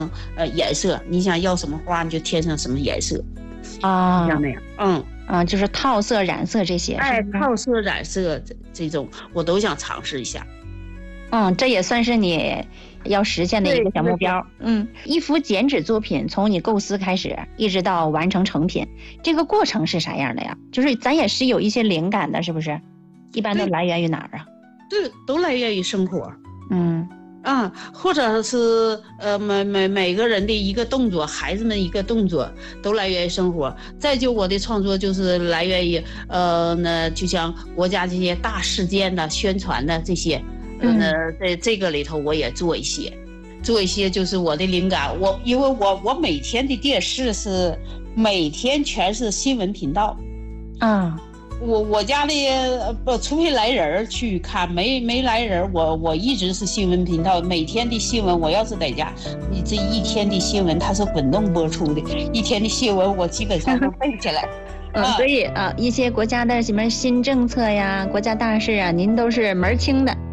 颜色，你想要什么花你就添上什么颜色啊， 像那样。 就是套色、染色这些，是不是？ 套色、染色这种我都想尝试一下。 这也算是你要实现的一个小目标。一幅剪纸作品从你构思开始一直到完成成品，这个过程是啥样的呀？就是咱也是有一些灵感的，是不是？一般都来源于哪儿啊？ 对，都来源于生活。或者是每个人的一个动作，孩子们一个动作，都来源于生活。再就我的创作就是来源于就像国家这些大事件的宣传的这些，在这个里头我也做一些就是我的灵感。因为我每天的电视是每天全是新闻频道。我家里除非来人去看，没来人，我一直是新闻频道，每天的新闻，我要是在家，你这一天的新闻它是滚动播出的，一天的新闻我基本上都背起来。 所以一些国家的什么新政策呀、国家大事啊，您都是门清的。